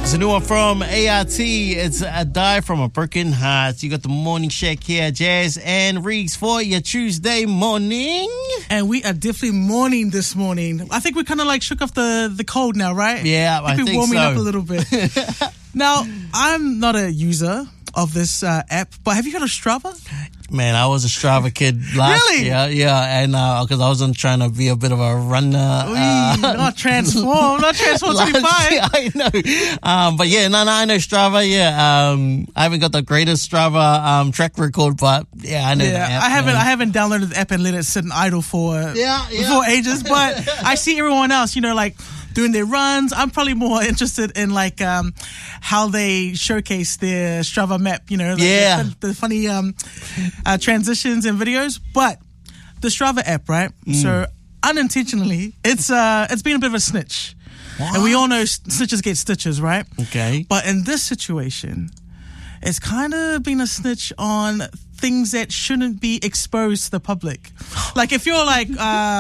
It's a new one from ART. It's a Die from a Broken Heart. You got the Morning Shack here, Jazz and Reeks for your Tuesday morning. And we are definitely mourning this morning. I think we kind of like shook off the cold now, right? Yeah, I think we're warming so. up a little bit. Now, I'm not a user of this app, but have you heard of Strava? Man, I was a Strava kid last year. Yeah, and because I wasn't trying to be a bit of a runner. Not transform 25. I know. But yeah, no, I know Strava. Yeah, I haven't got the greatest Strava track record, but yeah, I know the app. I haven't downloaded the app and let it sit idle for ages. But I see everyone else, like doing their runs. I'm probably more interested in like how they showcase their Strava map. The funny transitions and videos. But the Strava app, right? So unintentionally, it's been a bit of a snitch. What? And we all know snitches get stitches, right? Okay. But in this situation, it's kind of been a snitch on things that shouldn't be exposed to the public. Like if you're like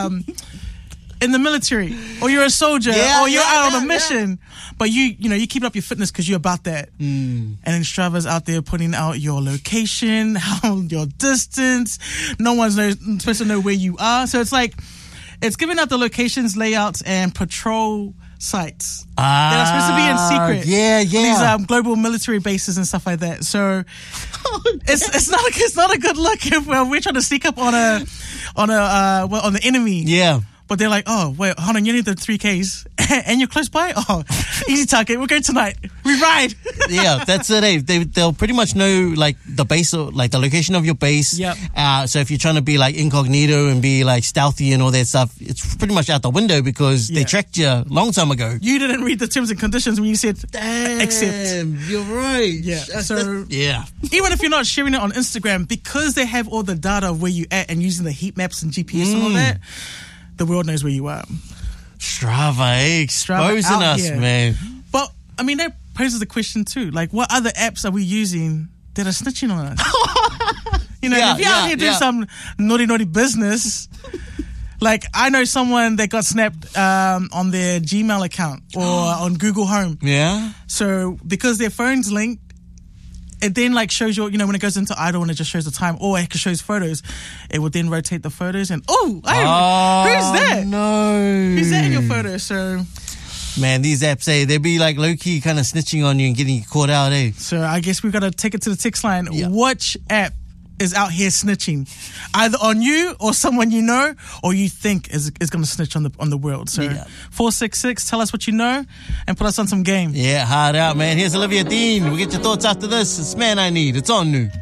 in the military, or you're a soldier, or you're out on a mission, but you keep up your fitness because you're about that. And then Strava's out there putting out your location, your distance. No one's supposed to know where you are. So it's like, it's giving out the locations, layouts, and patrol sites that are supposed to be in secret. These global military bases and stuff like that. So it's not a good look if we're trying to sneak up on the enemy. Yeah. But they're like, oh, wait, hold on, you need the 3Ks and you're close by? Oh, easy target, we're going tonight. We ride. Yeah, that's it. They'll pretty much know like the base, or like the location of your base. Yep. So if you're trying to be like incognito and be like stealthy and all that stuff, it's pretty much out the window because they tracked you a long time ago. You didn't read the terms and conditions when you said accept. You're right. Yeah. Yeah. Even if you're not sharing it on Instagram, because they have all the data of where you at and using the heat maps and GPS and all that, the world knows where you are. Strava, exposing us, here. Man. But, I mean, that poses the question too. Like, what other apps are we using that are snitching on us? If you're out here doing some naughty business, like, I know someone that got snapped on their Gmail account or on Google Home. Yeah? So, because their phone's linked, it then like shows your, when it goes into idle and it just shows the time, or it shows photos, it will then rotate the photos and who's that? No. Who's that in your photo? So, man, these apps, they be like low-key kind of snitching on you and getting you caught out, So I guess we've got to take it to the text line. Yeah. Which app is out here snitching, either on you or someone you know, or you think is going to snitch on the world? So 466, tell us what you know and put us on some game. Yeah, hard out, man. Here's Olivia Dean. We'll get your thoughts after this. It's Man I Need. It's on Nu.